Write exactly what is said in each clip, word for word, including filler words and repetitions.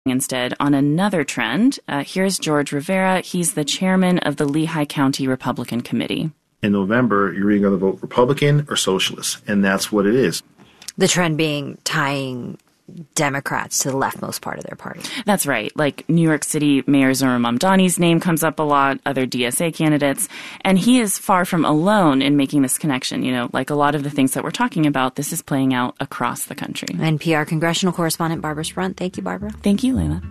instead on another trend. Uh, here's George Rivera. He's the chairman of the Lehigh County Republican Committee. In November, you're either going to vote Republican or Socialist, and that's what it is. The trend being tying Democrats to the leftmost part of their party. That's right. Like New York City Mayor Zohran Mamdani's name comes up a lot, other D S A candidates, and he is far from alone in making this connection. You know, like a lot of the things that we're talking about, this is playing out across the country. N P R congressional correspondent Barbara Sprunt. Thank you, Barbara. Thank you, Layla.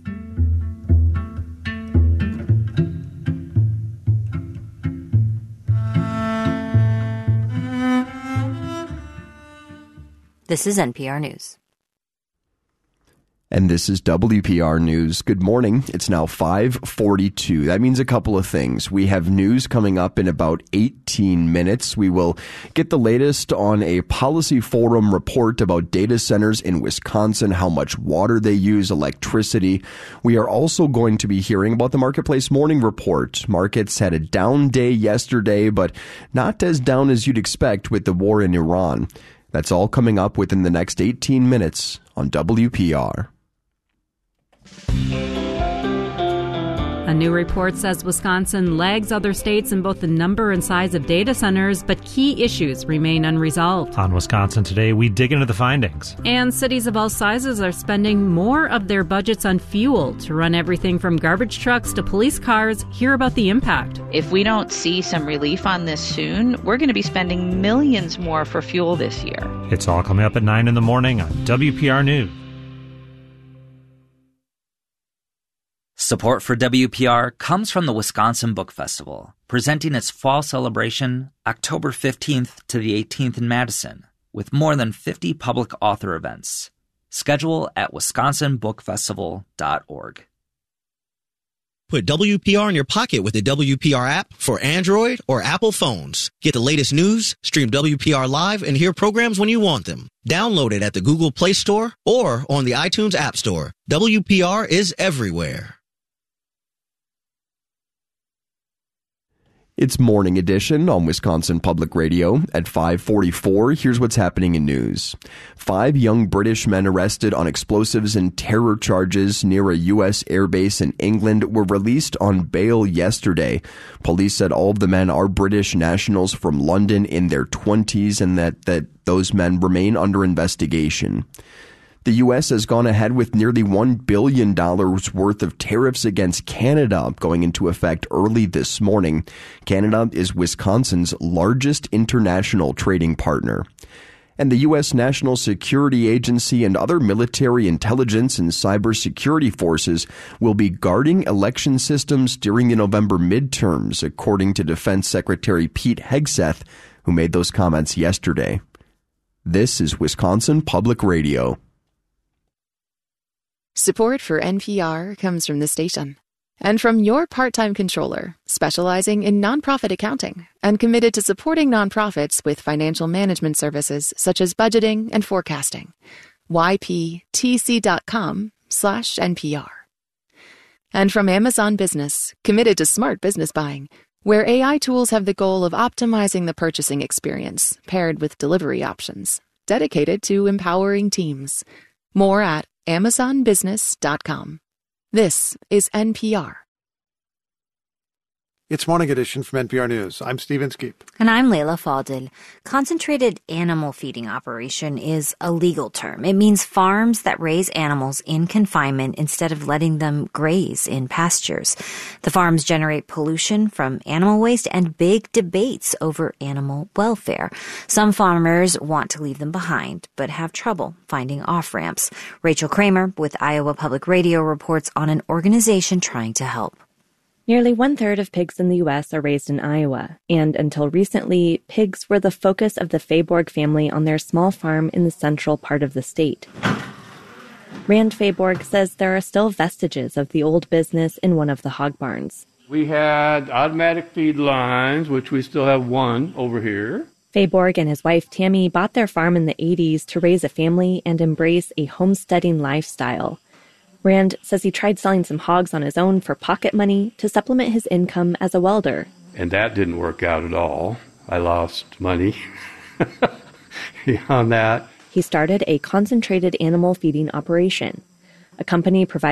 This is N P R News. And this is W P R News. Good morning. It's now five forty-two. That means a couple of things. We have news coming up in about eighteen minutes. We will get the latest on a policy forum report about data centers in Wisconsin, how much water they use, electricity. We are also going to be hearing about the Marketplace Morning Report. Markets had a down day yesterday, but not as down as you'd expect with the war in Iran. That's all coming up within the next eighteen minutes on W P R. A new report says Wisconsin lags other states in both the number and size of data centers, but key issues remain unresolved. On Wisconsin Today, we dig into the findings. And cities of all sizes are spending more of their budgets on fuel to run everything from garbage trucks to police cars. Hear about the impact. If we don't see some relief on this soon, we're going to be spending millions more for fuel this year. It's all coming up at nine in the morning on W P R News. Support for W P R comes from the Wisconsin Book Festival, presenting its fall celebration October fifteenth to the eighteenth in Madison, with more than fifty public author events. Schedule at wisconsin book festival dot org. Put W P R in your pocket with the W P R app for Android or Apple phones. Get the latest news, stream W P R live, and hear programs when you want them. Download it at the Google Play Store or on the iTunes App Store. W P R is everywhere. It's Morning Edition on Wisconsin Public Radio at five forty-four. Here's what's happening in news. Five young British men arrested on explosives and terror charges near a U S airbase in England were released on bail yesterday. Police said all of the men are British nationals from London in their twenties and that, that those men remain under investigation. The U S has gone ahead with nearly one billion dollars worth of tariffs against Canada going into effect early this morning. Canada is Wisconsin's largest international trading partner. And the U S National Security Agency and other military intelligence and cybersecurity forces will be guarding election systems during the November midterms, according to Defense Secretary Pete Hegseth, who made those comments yesterday. This is Wisconsin Public Radio. Support for N P R comes from the station and from your part-time controller, specializing in nonprofit accounting and committed to supporting nonprofits with financial management services such as budgeting and forecasting. Y P T C dot com slash N P R. And from Amazon Business, committed to smart business buying, where A I tools have the goal of optimizing the purchasing experience paired with delivery options, dedicated to empowering teams. More at amazon business dot com. This is N P R. It's Morning Edition from N P R News. I'm Steve Inskeep. And I'm Layla Faldil. Concentrated animal feeding operation is a legal term. It means farms that raise animals in confinement instead of letting them graze in pastures. The farms generate pollution from animal waste and big debates over animal welfare. Some farmers want to leave them behind, but have trouble finding off-ramps. Rachel Kramer with Iowa Public Radio reports on an organization trying to help. Nearly one-third of pigs in the U S are raised in Iowa, and until recently, pigs were the focus of the Fayborg family on their small farm in the central part of the state. Rand Fayborg says there are still vestiges of the old business in one of the hog barns. We had automatic feed lines, which we still have one over here. Fayborg and his wife Tammy bought their farm in the eighties to raise a family and embrace a homesteading lifestyle. Rand says he tried selling some hogs on his own for pocket money to supplement his income as a welder. And that didn't work out at all. I lost money on that. He started a concentrated animal feeding operation. a company providing